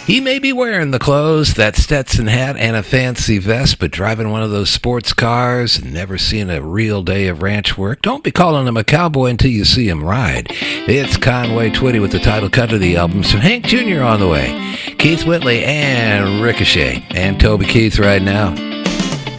He may be wearing the clothes, that Stetson hat, and a fancy vest, but driving one of those sports cars and never seeing a real day of ranch work. Don't be calling him a cowboy until you see him ride. It's Conway Twitty with the title cut of the album. Some Hank Jr. on the way. Keith Whitley and Ricochet. And Toby Keith right now.